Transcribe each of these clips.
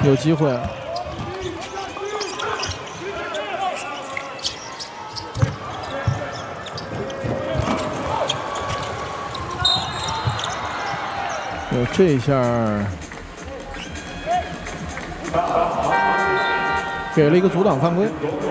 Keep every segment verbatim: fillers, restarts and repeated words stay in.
有机会。有这一下给了一个阻挡犯规。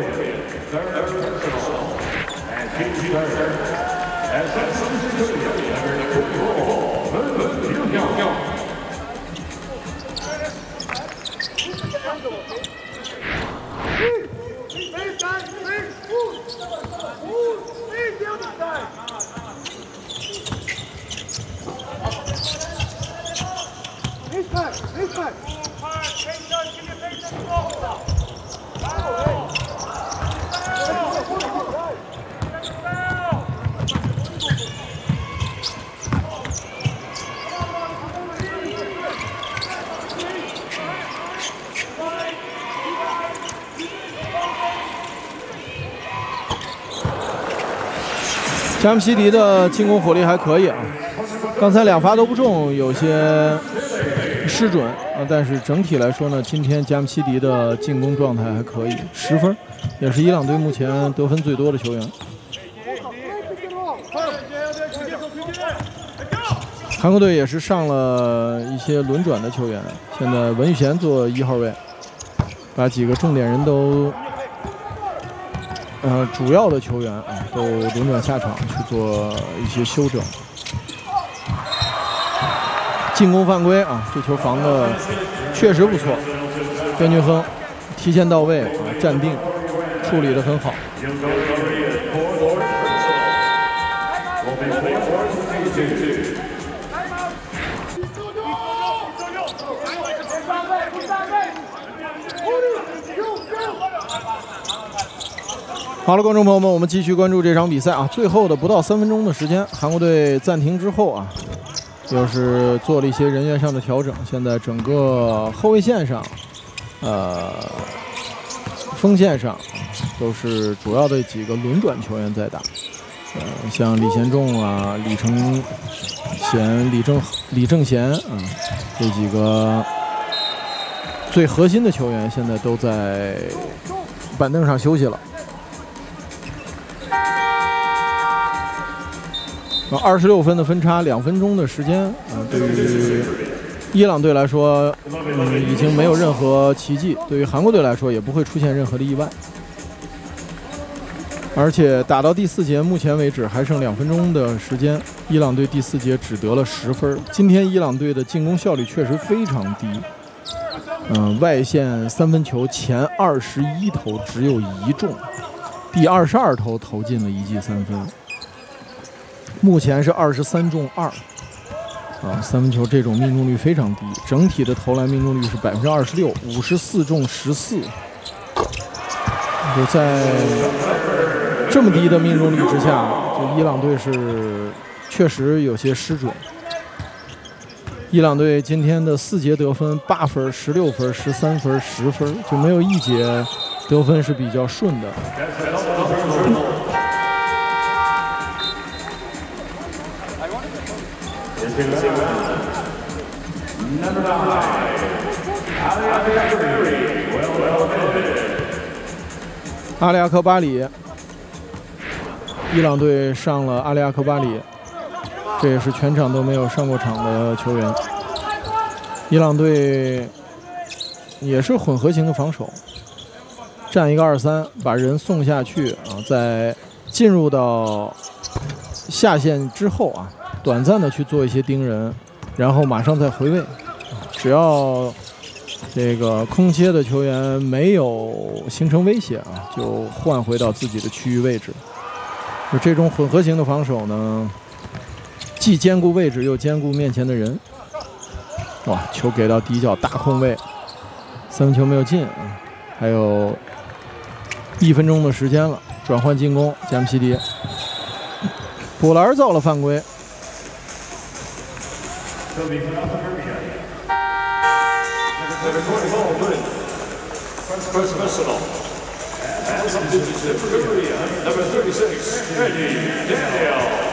加姆西迪的进攻火力还可以啊，刚才两发都不中，有些失准啊，但是整体来说呢，今天加姆西迪的进攻状态还可以，十分，也是伊朗队目前得分最多的球员。韩国队也是上了一些轮转的球员，现在文玉贤做一号位，把几个重点人都。呃，主要的球员啊，都轮转下场去做一些修整。进攻犯规啊，这球防的确实不错。边俊亨提前到位啊，站定，处理得很好。好了，观众朋友们，我们继续关注这场比赛啊。最后的不到三分钟的时间，韩国队暂停之后啊，又是做了一些人员上的调整。现在整个后卫线上，呃，锋线上都是主要的几个轮转球员在打。呃，像李贤仲啊、李承贤、李正李正贤啊，这几个最核心的球员现在都在板凳上休息了。二十六分的分差，两分钟的时间啊，对于伊朗队来说，嗯，已经没有任何奇迹；对于韩国队来说，也不会出现任何的意外。而且打到第四节，目前为止还剩两分钟的时间，伊朗队第四节只得了十分。今天伊朗队的进攻效率确实非常低，嗯、呃，外线三分球前二十一投只有一中，第二十二投投进了一记三分。目前是二十三中二，啊，三分球这种命中率非常低，整体的投篮命中率是百分之二十六，五十四中十四。就在这么低的命中率之下，就伊朗队是确实有些失准。伊朗队今天的四节得分八分、十六分、十三分、十分，就没有一节得分是比较顺的。阿里亚克巴里，伊朗队上了阿里亚克巴里，这也是全场都没有上过场的球员。伊朗队也是混合型的防守，站一个二三，把人送下去啊，在进入到下线之后啊，短暂的去做一些盯人，然后马上再回位，只要这个空切的球员没有形成威胁啊，就换回到自己的区域位置。就这种混合型的防守呢，既兼顾位置又兼顾面前的人。哇，球给到底角大空位，三分球没有进啊，还有一分钟的时间了，转换进攻，加姆西迪补篮造了犯规。 Number thirty-six, Eddie Daniel.